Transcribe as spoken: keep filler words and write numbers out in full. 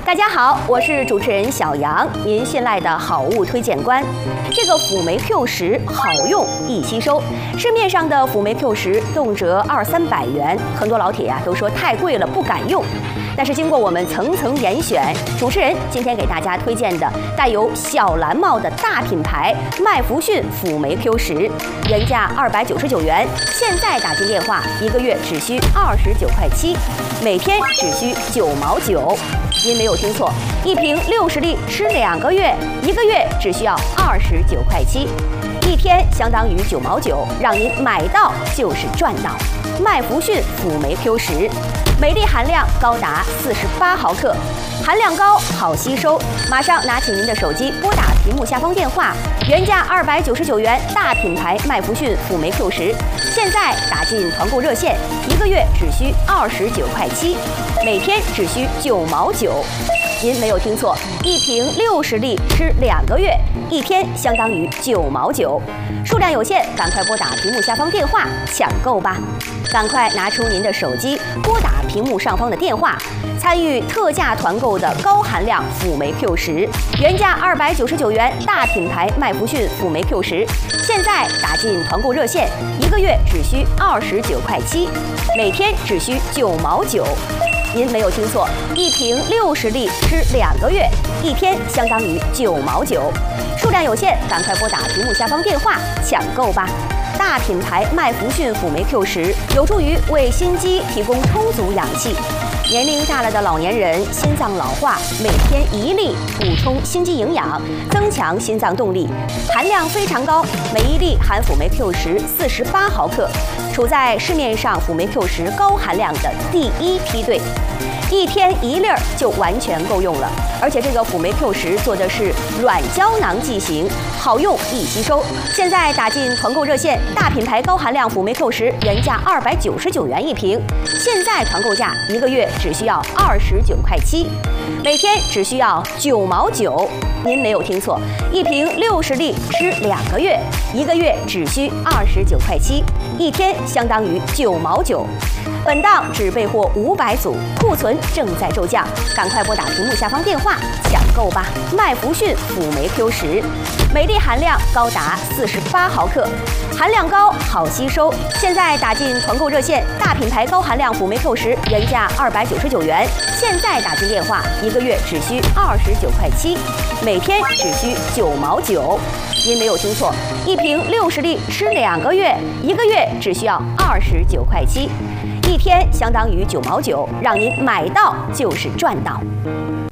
大家好，我是主持人小杨，您信赖的好物推荐官。这个辅酶 Q 十好用易吸收，市面上的辅酶 Q 十动辄二三百元，很多老铁呀、啊、都说太贵了不敢用。但是经过我们层层严选，主持人今天给大家推荐的带有小蓝帽的大品牌麦弗逊辅酶 Q 十，原价二百九十九元，现在打进电话一个月只需二十九块七，每天只需九毛九。您没有听错，一瓶六十粒吃两个月，一个月只需要二十九块七，一天相当于九毛九，让您买到就是赚到。麦弗逊辅酶 Q 十，每粒含量高达四十八毫克，含量高，好吸收。马上拿起您的手机，拨打屏幕下方电话，原价二百九十九元，大品牌麦弗逊辅酶 Q 十，现在打进团购热线，一个月只需二十九块七，每天只需九毛九。您没有听错，一瓶六十粒吃两个月，一天相当于九毛九，数量有限，赶快拨打屏幕下方电话抢购吧！赶快拿出您的手机，拨打屏幕上方的电话，参与特价团购的高含量辅酶 Q 十，原价二百九十九元，大品牌麦弗逊辅酶 Q 十，现在打进团购热线，一个月只需二十九块七，每天只需九毛九。您没有听错，一瓶六十粒吃两个月，一天相当于九毛九，数量有限，赶快拨打屏幕下方电话抢购吧！大品牌麦弗逊辅酶 Q 十有助于为心肌提供充足氧气。年龄大了的老年人心脏老化，每天一粒补充心肌营养，增强心脏动力，含量非常高，每一粒含辅酶 Q 十四十八毫克，处在市面上辅酶 Q 十高含量的第一梯队。一天一粒儿就完全够用了，而且这个辅酶 Q 十做的是软胶囊剂型，好用易吸收。现在打进团购热线，大品牌高含量辅酶 Q 十原价二百九十九元一瓶，现在团购价一个月只需要二十九块七，每天只需要九毛九。您没有听错，一瓶六十粒吃两个月，一个月只需二十九块七，一天相当于九毛九。本档只备货五百组，库存正在骤降，赶快拨打屏幕下方电话抢购吧！麦弗逊辅酶 Q 十，每粒含量高达四十八毫克，含量高，好吸收。现在打进团购热线，大品牌高含量辅酶 Q 十原价二百九十九元，现在打进电话，一个月只需二十九块七，每天只需九毛九。您没有听错，一瓶六十粒吃两个月，一个月只需要二十九块七，一天相当于九毛九，让您买到就是赚到。